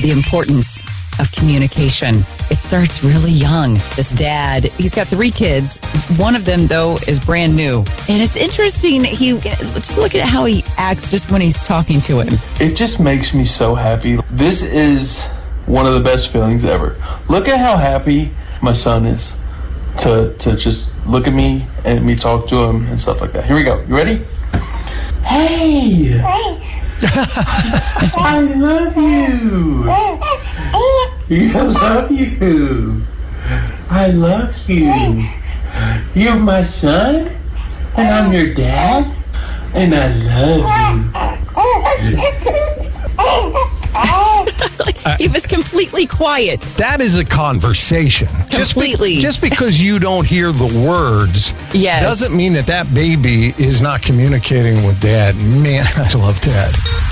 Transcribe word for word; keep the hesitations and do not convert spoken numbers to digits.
the importance of communication. It starts really young. This dad, he's got three kids. One of them, though, is brand new. And it's interesting. He just look at how he acts just when he's talking to him. It just makes me so happy. This is one of the best feelings ever. Look at how happy my son is to to just look at me and me talk to him and stuff like that. Here we go. You ready? Hey! I love you. I love you. I love you. You're my son, and I'm your dad, and I love you. He was completely quiet. That is a conversation. Completely. Just, be, just because you don't hear the words yes. doesn't mean that that baby is not communicating with dad. Man, I love dad.